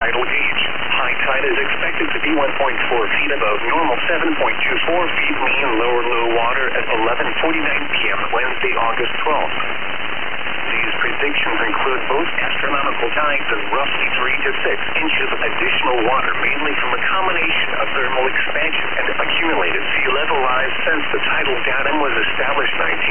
tidal gauge. High tide is expected to be 1.4 feet above normal, 7.24 feet mean low water at 11:49 p.m. Wednesday, August 12th. These predictions include both astronomical tides and roughly 3 to 6 inches of additional water, mainly from a combination of thermal expansion and accumulated sea level rise since the tidal datum was established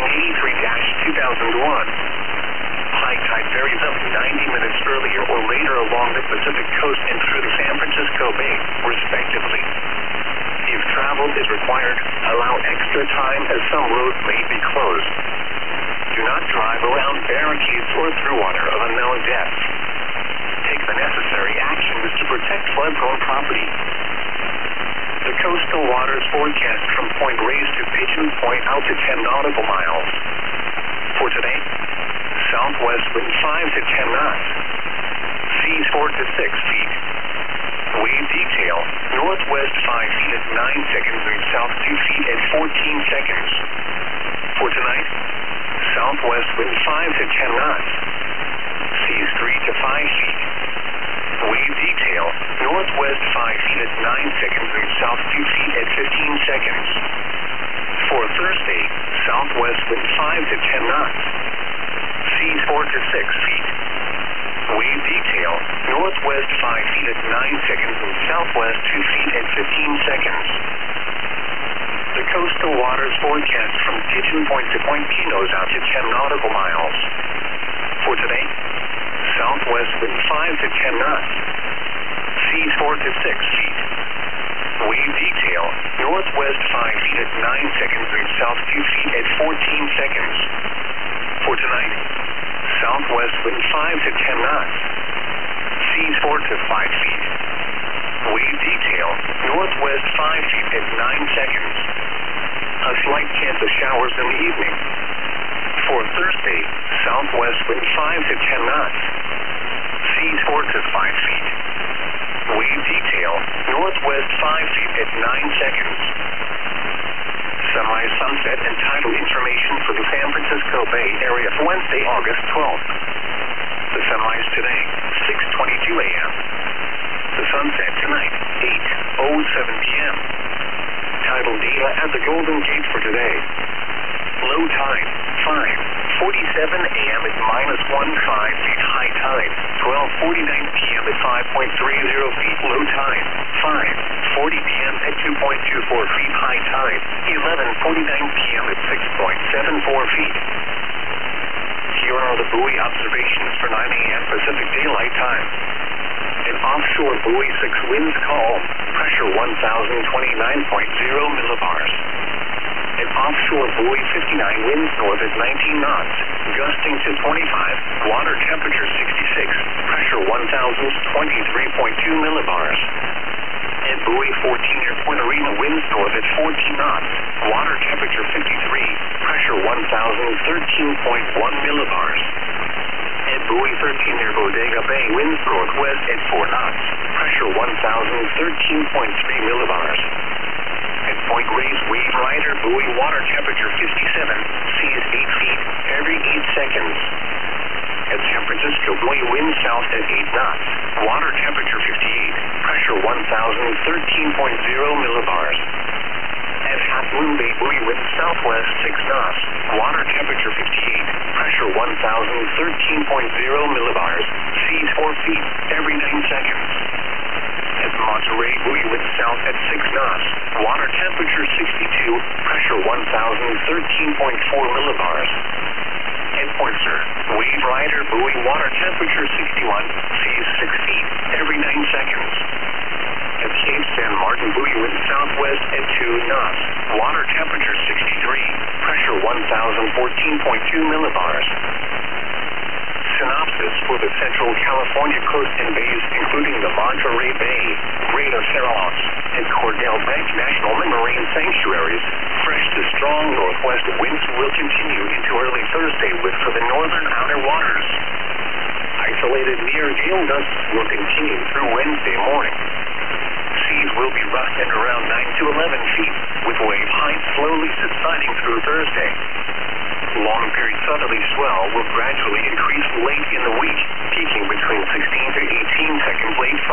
1983-2001. High tide varies up to 90 minutes earlier or later along the Pacific coast and through the San Francisco Bay, respectively. If travel is required, allow extra time as some roads may be closed. Do not drive around barricades or through water of unknown depth. Take the necessary actions to protect flood-prone property. The coastal waters forecast from Point Reyes to Pigeon Point out to 10 nautical miles. For today, southwest wind 5 to 10 knots. Seas 4 to 6 feet. Wave detail, northwest 5 feet at 9 seconds and south 2 feet at 14 seconds. For tonight, southwest wind 5 to 10 knots. Seas 3 to 5 feet. Wave detail, northwest 5 feet at 9 seconds and south 2 feet at 15 seconds. For Thursday, southwest wind 5 to 10 knots. Seas 4 to 6 feet. Wave detail, northwest 5 feet at 9 seconds and southwest 2 feet at 15 seconds. The coastal waters forecast from Pigeon Point to Point Pinos out to 10 nautical miles. For today, southwest wind 5 to 10 knots. Seas 4 to 6 feet. Wave detail, northwest 5 feet at 9 seconds and south 2 feet at 14 seconds. For tonight, southwest wind 5 to 10 knots. Seas 4 to 5 feet. Wave detail, northwest 5 feet at 9 seconds. A slight chance of showers in the evening. For Thursday, southwest wind 5 to 10 knots. Seas 4 to 5 feet. Wave detail, northwest 5 feet at 9 seconds. Semi-sunset and tidal information for the San Francisco Bay Area for Wednesday, August 12th. The sunrise today, 6:22 a.m. The sunset tonight, 8:07 p.m. Tidal data at the Golden Gate for today. Low tide, 5:47 a.m. at -1.5 feet. High tide, 12:49 p.m. at 5.30 feet. Low tide, 5:40 p.m. at 2.24 feet. High tide, 11:49 p.m. at 6.74 feet. Here are the buoy observations for 9 a.m. Pacific Daylight Time. An offshore buoy 6 winds calm, pressure 1,029.0 millibars. An offshore buoy 59 winds north at 19 knots, gusting to 25, water temperature 66, pressure 1,023.2 millibars. And buoy 14 near Point Arena winds north at 14 knots, water temperature 53, pressure 1,013.1 millibars. And buoy 13 near Bodega Bay winds northwest at 4 knots, pressure 1,013.3 millibars. At Point Reyes Wave Rider buoy water temperature 57, seas 8 feet every 8 seconds. At San Francisco buoy wind south at 8 knots, water temperature 58, pressure 1,013.0 millibars. At Half Moon Bay buoy wind southwest 6 knots, water temperature 58, pressure 1,013.0 millibars, seas 4 feet every 9 seconds. At Monterey buoy wind south at 6 knots, water temperature 62, pressure 1,013.4 millibars. At Point Sur, Wave Rider buoy water temperature 61, seas 6 feet every 9 seconds. At Cape San Martin buoy wind southwest at 2 knots, water temperature 63, pressure 1,014.2 millibars. Synopsis for the Central California coast and bays, including the Monterey Bay, Greater Farallones, and Cordell Bank National Marine Sanctuaries. Fresh to strong northwest winds will continue into early Thursday for the northern outer waters. Isolated near gale gusts will continue through Wednesday morning. Seas will be rough and around 9 to 11 feet, with wave height slowly subsiding through Thursday. Long-period southerly swell will gradually increase late in the week, peaking between 16 to 18 seconds late